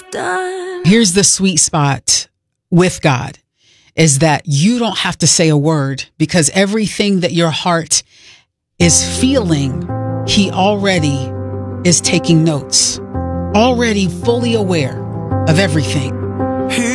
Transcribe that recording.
done. Here's the sweet spot with God is that you don't have to say a word, because everything that your heart is feeling, he already is taking notes, already fully aware of everything.